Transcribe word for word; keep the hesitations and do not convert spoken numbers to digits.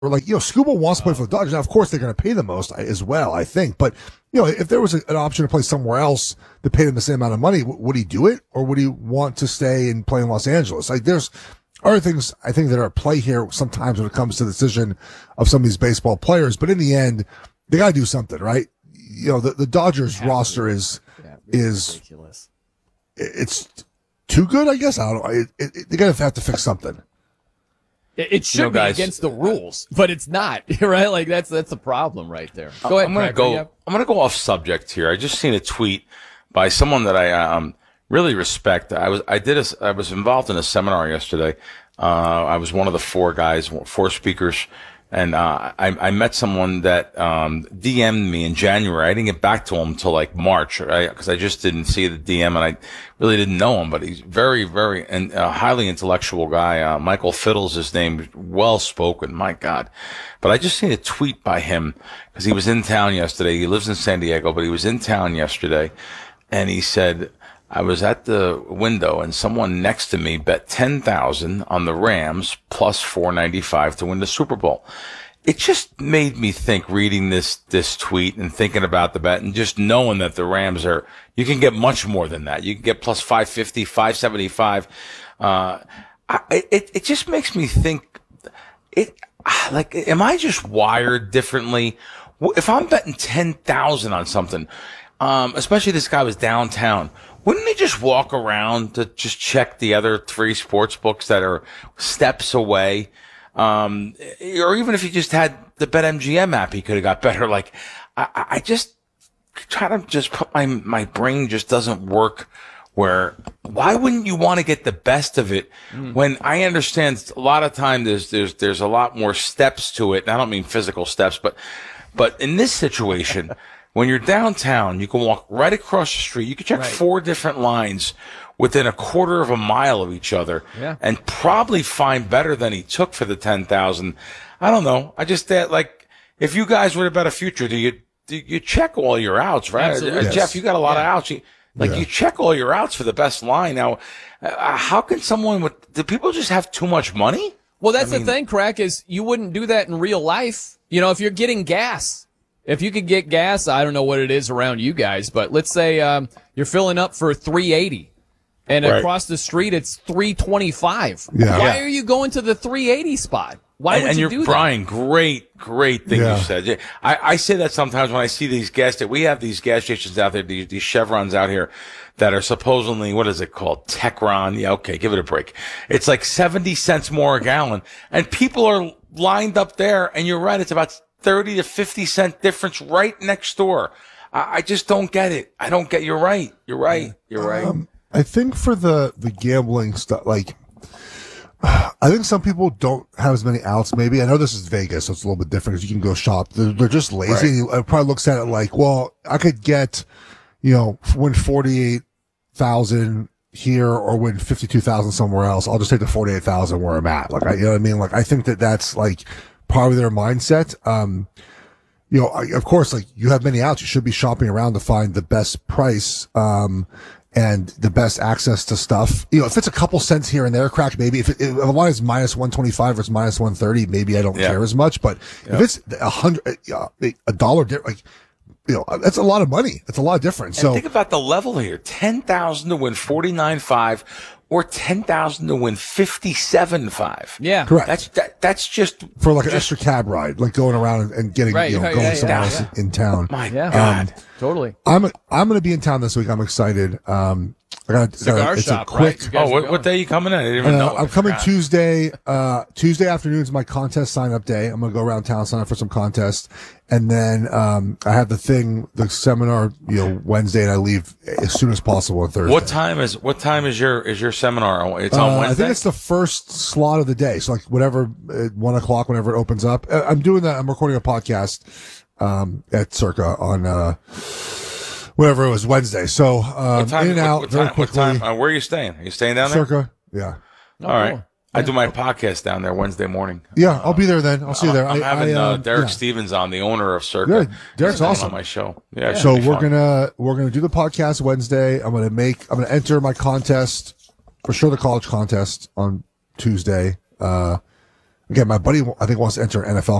or like, you know, Scuba wants to play for the Dodgers. Now, of course, they're going to pay the most as well, I think. But, you know, if there was a, an option to play somewhere else that paid him the same amount of money, w- would he do it? Or would he want to stay and play in Los Angeles? Like, there's other things I think that are at play here sometimes when it comes to the decision of some of these baseball players. But in the end, they got to do something, right? You know, the, the Dodgers roster is, yeah, is ridiculous. It's too good, I guess. I don't know. It, it, they got to have to fix something. It should you know, be guys, against the rules, but it's not, right? Like that's that's the problem right there. Go ahead. I'm gonna go. I'm gonna go off subject here. I just seen a tweet by someone that I um really respect. I was I did a, I was involved in a seminar yesterday. Uh, I was one of the four guys, four speakers, and uh, I, I met someone that um, D M'd me in January. I didn't get back to him until like March, right? Because I just didn't see the D M, and I really didn't know him. But he's very, very, and uh, highly intellectual guy. Uh, Michael Fiddle's his name, well spoken. My God! But I just seen a tweet by him because he was in town yesterday. He lives in San Diego, but he was in town yesterday, and he said, I was at the window and someone next to me bet ten thousand on the Rams plus four ninety-five to win the Super Bowl. It just made me think reading this, this tweet and thinking about the bet and just knowing that the Rams are, you can get much more than that. You can get plus five fifty, five seventy-five. Uh, I, it, it just makes me think it, like, am I just wired differently? If I'm betting ten thousand on something, um, especially this guy was downtown, wouldn't he just walk around to just check the other three sports books that are steps away? Um, or even if he just had the BetMGM app, he could have got better. Like, I, I just try to just put my, my brain just doesn't work where, why wouldn't you want to get the best of it mm. when I understand a lot of time there's, there's, there's a lot more steps to it. And I don't mean physical steps, but, but in this situation, when you're downtown, you can walk right across the street. You can check right. four different lines within a quarter of a mile of each other yeah. and probably find better than he took for the ten thousand. I don't know. I just that like if you guys would have bet a future, do you do you check all your outs, right? Uh, yes. Jeff, you got a lot yeah. of outs. You, like yeah. you check all your outs for the best line. Now, uh, how can someone with do people just have too much money? Well, that's I mean, the thing, Crack, is you wouldn't do that in real life. You know, if you're getting gas. If you could get gas, I don't know what it is around you guys, but let's say um, you're filling up for three eighty, and right. across the street it's three twenty-five. Yeah. Why yeah. are you going to the three eighty spot? Why and, would and you you're, do Brian, that? great, great thing yeah. you said. I, I say that sometimes when I see these gas stations. We have these gas stations out there, these, these Chevrons out here that are supposedly, what is it called? Techron. Yeah, okay, give it a break. It's like seventy cents more a gallon, and people are lined up there, and you're right, it's about thirty to fifty cent difference right next door. I, I just don't get it. I don't get, you're right. You're right. You're right. Um, I think for the, the gambling stuff, like, I think some people don't have as many outs, maybe. I know this is Vegas, so it's a little bit different because you can go shop. They're, they're just lazy. Right. It probably looks at it like, well, I could get, you know, win forty-eight thousand here or win fifty-two thousand somewhere else. I'll just take the forty-eight thousand where I'm at. Like, I, you know what I mean? Like, I think that that's like, part of their mindset. Um, you know, I, of course, like you have many outs, you should be shopping around to find the best price, um, and the best access to stuff. You know, if it's a couple cents here and there, Crack, maybe if, it, if a line is minus one twenty-five versus minus one thirty, maybe I don't yeah. care as much. But yeah. if it's a hundred, uh, a dollar, like, you know, that's a lot of money. That's a lot of difference. And so think about the level here: ten thousand to win forty-nine five, or ten thousand to win fifty-seven five. Yeah, correct. That's that, that's just for like an just, extra cab ride, like going around and, and getting right, you know yeah, going yeah, somewhere yeah, else yeah. in town. My yeah. God, um, totally. I'm I'm going to be in town this week. I'm excited. Um, I got cigar it's shop. A quick, right? Oh, what, what day are you coming in? I didn't even uh, know. I'm coming Tuesday. Uh, Tuesday afternoon is my contest sign up day. I'm going to go around town, sign up for some contests. And then, um, I have the thing, the seminar, you know, Wednesday, and I leave as soon as possible on Thursday. What time is, what time is your, is your seminar? It's on uh, Wednesday? I think it's the first slot of the day. So like whatever, at one o'clock, whenever it opens up. Uh, I'm doing that. I'm recording a podcast, um, at Circa on, uh, whatever it was, Wednesday. So, um, time, in and out what, what very time, quickly. What time, uh, where are you staying? Are you staying down there? Circa. Yeah. Oh, All right. cool. I do my podcast down there Wednesday morning. Yeah, I'll be there then. I'll see you there. I'm I, having I, uh, uh, Derek yeah. Stevens on, the owner of Circa. Good. Derek's He's awesome on my show. Yeah. So we're fun. gonna we're gonna do the podcast Wednesday. I'm gonna make I'm gonna enter my contest for sure, the college contest on Tuesday. Uh, Again, my buddy, I think, wants to enter an N F L